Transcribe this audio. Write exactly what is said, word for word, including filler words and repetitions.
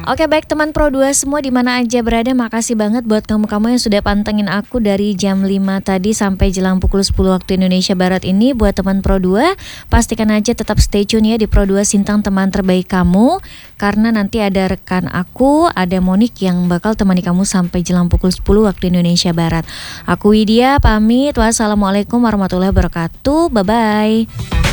Oke baik teman Pro dua semua di mana aja berada, makasih banget buat kamu-kamu yang sudah pantengin aku dari jam lima tadi sampai jelang pukul sepuluh waktu Indonesia Barat ini. Buat teman Pro dua, pastikan aja tetap stay tune ya di Pro dua Sintang teman terbaik kamu. Karena nanti ada rekan aku, ada Monik yang bakal temani kamu sampai jelang pukul sepuluh waktu Indonesia Barat. Aku Widya pamit, wassalamualaikum warahmatullahi wabarakatuh, bye-bye.